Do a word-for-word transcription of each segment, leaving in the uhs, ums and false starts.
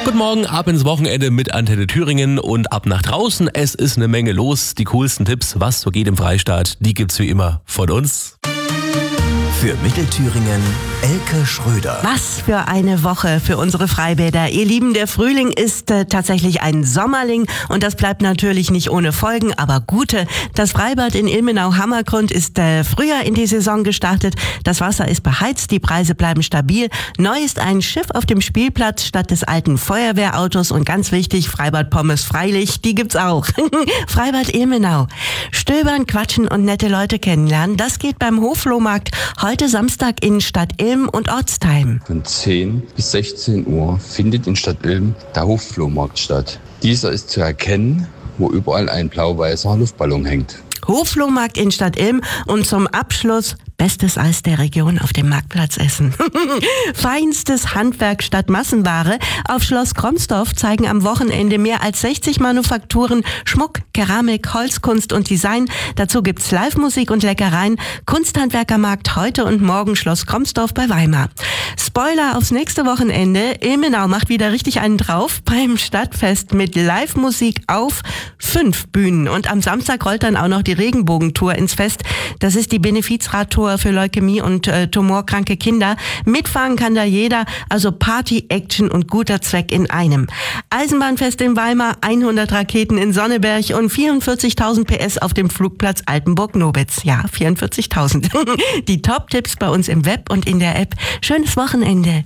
Guten Morgen, ab ins Wochenende mit Antenne Thüringen und ab nach draußen. Es ist eine Menge los. Die coolsten Tipps, was so geht im Freistaat, die gibt's wie immer von uns. Für Mittelthüringen Elke Schröder. Was für eine Woche für unsere Freibäder. Ihr Lieben, der Frühling ist äh, tatsächlich ein Sommerling und das bleibt natürlich nicht ohne Folgen, aber gute. Das Freibad in Ilmenau-Hammergrund ist äh, früher in die Saison gestartet. Das Wasser ist beheizt, die Preise bleiben stabil. Neu ist ein Schiff auf dem Spielplatz statt des alten Feuerwehrautos und ganz wichtig, Freibad-Pommes freilich, die gibt's auch. Freibad Ilmenau. Stöbern, quatschen und nette Leute kennenlernen, das geht beim Hofflohmarkt heute Samstag in Stadt Ilm und Ortsteil. Von zehn bis sechzehn Uhr findet in Stadt Ilm der Hofflohmarkt statt. Dieser ist zu erkennen, wo überall ein blau-weißer Luftballon hängt. Hofflohmarkt in Stadt Ilm und zum Abschluss bestes Eis der Region auf dem Marktplatz essen. Feinstes Handwerk statt Massenware. Auf Schloss Kromsdorf zeigen am Wochenende mehr als sechzig Manufakturen Schmuck, Keramik, Holzkunst und Design. Dazu gibt's Live-Musik und Leckereien. Kunsthandwerkermarkt heute und morgen Schloss Kromsdorf bei Weimar. Spoiler aufs nächste Wochenende. Ilmenau macht wieder richtig einen drauf beim Stadtfest mit Live-Musik auf fünf Bühnen. Und am Samstag rollt dann auch noch die Regenbogentour ins Fest. Das ist die Benefizradtour für Leukämie und äh, tumorkranke Kinder. Mitfahren kann da jeder, also Party, Action und guter Zweck in einem. Eisenbahnfest in Weimar, hundert Raketen in Sonneberg und vierundvierzigtausend P S auf dem Flugplatz Altenburg-Nobitz. Ja, vierundvierzigtausend. Die Top-Tipps bei uns im Web und in der App. Schönes Wochenende.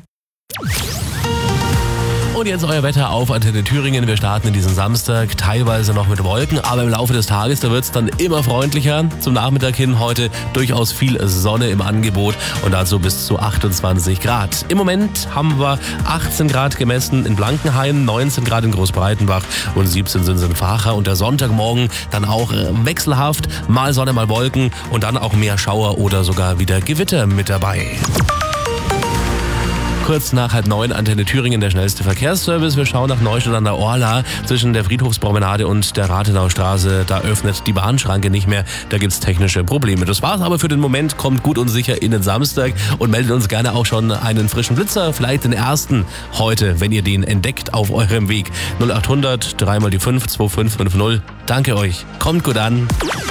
Und jetzt euer Wetter auf Antenne Thüringen. Wir starten in diesen Samstag, teilweise noch mit Wolken, aber im Laufe des Tages, da wird es dann immer freundlicher. Zum Nachmittag hin heute durchaus viel Sonne im Angebot und dazu bis zu achtundzwanzig Grad. Im Moment haben wir achtzehn Grad gemessen in Blankenhain, neunzehn Grad in Großbreitenbach und siebzehn sind es in Vacha. Und der Sonntagmorgen dann auch wechselhaft, mal Sonne, mal Wolken und dann auch mehr Schauer oder sogar wieder Gewitter mit dabei. Kurz nach halb neun Antenne Thüringen, der schnellste Verkehrsservice. Wir schauen nach Neustadt an der Orla zwischen der Friedhofspromenade und der Rathenaustraße. Da öffnet die Bahnschranke nicht mehr. Da gibt's technische Probleme. Das war's aber für den Moment. Kommt gut und sicher in den Samstag und meldet uns gerne auch schon einen frischen Blitzer. Vielleicht den ersten heute, wenn ihr den entdeckt auf eurem Weg. null acht hundert, dreimal die fünf, zwei fünf fünf null. Danke euch. Kommt gut an.